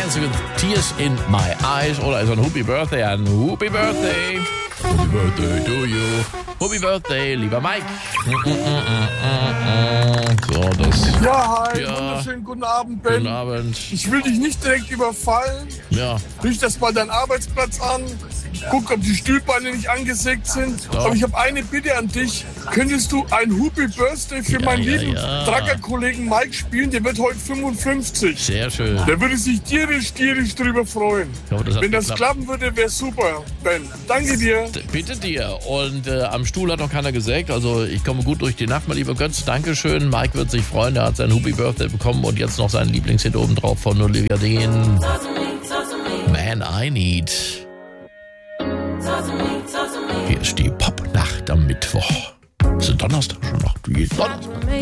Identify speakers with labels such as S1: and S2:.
S1: Dance with Tears in My Eyes oder also ein Happy Birthday an Happy Birthday. Happy Birthday to you. Happy Birthday, lieber Mike. So, das.
S2: Ja, hi,
S1: Ja.
S2: wunderschönen guten Abend, Ben.
S1: Guten Abend.
S2: Ich will dich nicht direkt überfallen.
S1: Ja,
S2: Riech das mal deinen Arbeitsplatz an. Guck, ob die Stühlbeine nicht angesägt sind.
S1: Doch.
S2: Aber ich habe eine Bitte an dich. Könntest du ein Happy Birthday für meinen lieben Tracker-Kollegen Mike spielen? Der wird heute 55.
S1: sehr schön.
S2: Der würde sich tierisch drüber freuen.
S1: Ich hoffe, das hat
S2: Wenn das
S1: geklappt.
S2: klappen würde, wäre super, Ben. Danke dir.
S1: Bitte dir. Und am Stuhl hat noch keiner gesägt. Also ich komme gut durch die Nacht, mein lieber Götz. Dankeschön. Mike wird sich freuen. Er hat sein Happy Birthday bekommen und jetzt noch seinen Lieblingshit obendrauf von Olivia Dean. Man I Need. Hier ist die Popnacht am Mittwoch. Ist es Donnerstag schon noch? Donnerstag.